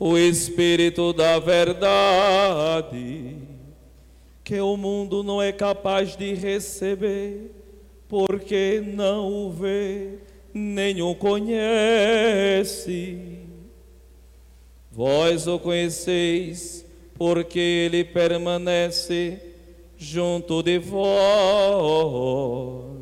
o Espírito da verdade, que o mundo não é capaz de receber, porque não o vê, nem o conhece. Vós o conheceis, porque ele permanece junto de vós